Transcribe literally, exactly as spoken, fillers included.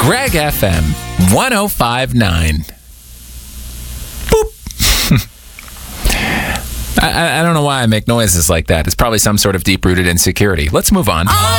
Greg F M one oh five point nine. Boop. I, I don't know why I make noises like that. It's probably some sort of deep-rooted insecurity. Let's move on.